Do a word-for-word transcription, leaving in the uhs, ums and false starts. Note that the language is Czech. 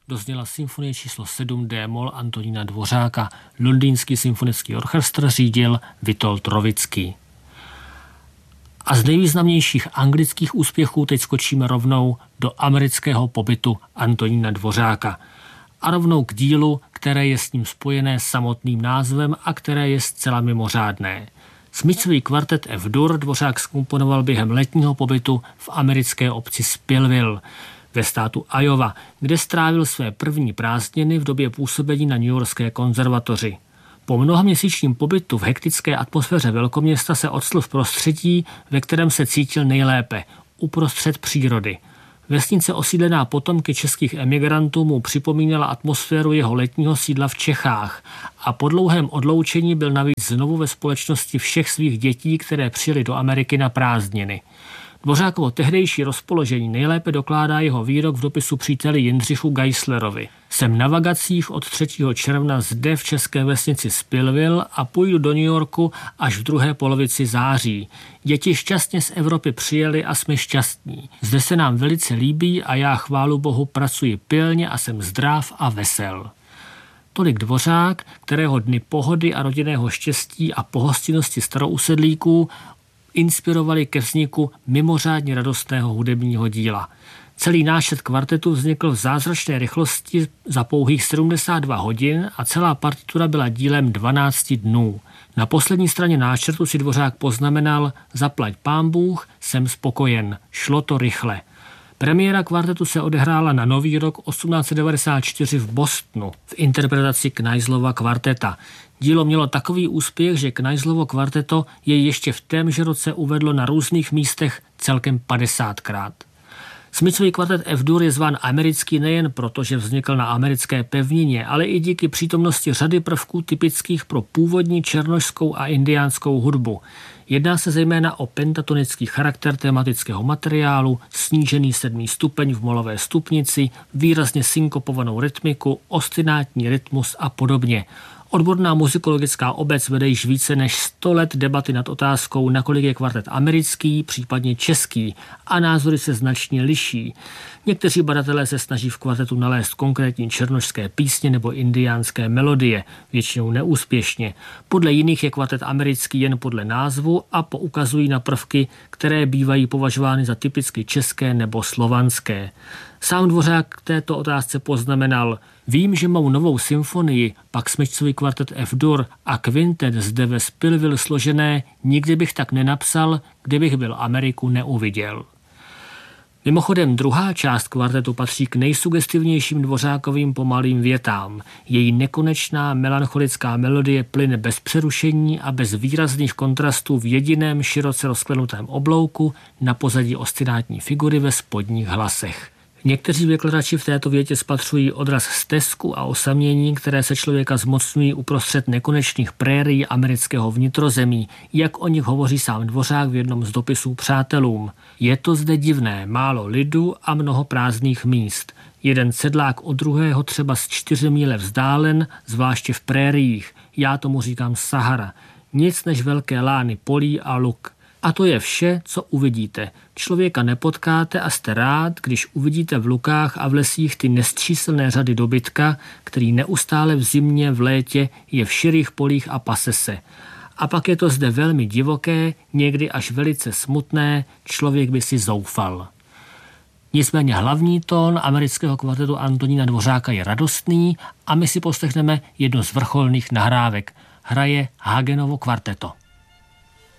dozněla symfonie číslo sedm D-moll Antonína Dvořáka. Londýnský symfonický orchestr řídil Witold Rovický. A z nejvýznamnějších anglických úspěchů teď skočíme rovnou do amerického pobytu Antonína Dvořáka. A rovnou k dílu, které je s ním spojené samotným názvem a které je zcela mimořádné. Smyčcový kvartet F-dur Dvořák zkomponoval během letního pobytu v americké obci Spillville ve státu Iowa, kde strávil své první prázdniny v době působení na newyorské konzervatoři. Po mnohaměsíčním pobytu v hektické atmosféře velkoměsta se ocitl v prostředí, ve kterém se cítil nejlépe, uprostřed přírody. Vesnice osídlená potomky českých emigrantů mu připomínala atmosféru jeho letního sídla v Čechách a po dlouhém odloučení byl navíc znovu ve společnosti všech svých dětí, které přijeli do Ameriky na prázdniny. Dvořákovo tehdejší rozpoložení nejlépe dokládá jeho výrok v dopisu příteli Jindřichu Geislerovi. Jsem na vagacích od třetího června zde v české vesnici Spillville a půjdu do New Yorku až v druhé polovici září. Děti šťastně z Evropy přijeli a jsme šťastní. Zde se nám velice líbí a já chválu Bohu pracuji pilně a jsem zdrav a vesel. Tolik Dvořák, kterého dny pohody a rodinného štěstí a pohostinnosti starousedlíků inspirovali ke vzniku mimořádně radostného hudebního díla. Celý náčrt kvartetu vznikl v zázračné rychlosti za pouhých sedmdesát dva hodin a celá partitura byla dílem dvanácti dnů. Na poslední straně náčrtu si Dvořák poznamenal: zaplať pán Bůh, jsem spokojen, šlo to rychle. Premiéra kvartetu se odehrála na Nový rok osmnáct set devadesát čtyři v Bostonu v interpretaci Kneisslova kvarteta. Dílo mělo takový úspěch, že Kneisslovo kvarteto jej ještě v témže roce uvedlo na různých místech celkem padesátkrát. Smyčcový kvartet F-dur je zván americký nejen proto, že vznikl na americké pevnině, ale i díky přítomnosti řady prvků typických pro původní černošskou a indiánskou hudbu. Jedná se zejména o pentatonický charakter tematického materiálu, snížený sedmý stupeň v molové stupnici, výrazně synkopovanou rytmiku, ostinátní rytmus a podobně. Odborná muzikologická obec vede již více než sto let debaty nad otázkou, nakolik je kvartet americký, případně český, a názory se značně liší. Někteří badatelé se snaží v kvartetu nalézt konkrétní černošské písně nebo indiánské melodie, většinou neúspěšně. Podle jiných je kvartet americký jen podle názvu a poukazují na prvky, které bývají považovány za typicky české nebo slovanské. Sám Dvořák k této otázce poznamenal: vím, že mou novou symfonii, pak smyčcový kvartet F-dur a kvintet zde ve Spillville složené, nikdy bych tak nenapsal, kdybych byl Ameriku neuviděl. Mimochodem druhá část kvartetu patří k nejsugestivnějším Dvořákovým pomalým větám. Její nekonečná melancholická melodie plyne bez přerušení a bez výrazných kontrastů v jediném široce rozklenutém oblouku na pozadí ostinátní figury ve spodních hlasech. Někteří vykladači v této větě spatřují odraz stesku a osamění, které se člověka zmocňují uprostřed nekonečných prérií amerického vnitrozemí, jak o nich hovoří sám Dvořák v jednom z dopisů přátelům. Je to zde divné, málo lidu a mnoho prázdných míst. Jeden sedlák od druhého třeba z čtyři míle vzdálen, zvláště v prériích. Já tomu říkám Sahara. Nic než velké lány polí a luk. A to je vše, co uvidíte. Člověka nepotkáte a jste rád, když uvidíte v lukách a v lesích ty nesčíslné řady dobytka, který neustále v zimě, v létě je v širých polích a pase se. A pak je to zde velmi divoké, někdy až velice smutné, člověk by si zoufal. Nicméně hlavní tón amerického kvartetu Antonína Dvořáka je radostný a my si poslechneme jedno z vrcholných nahrávek. Hraje Hagenovo kvarteto.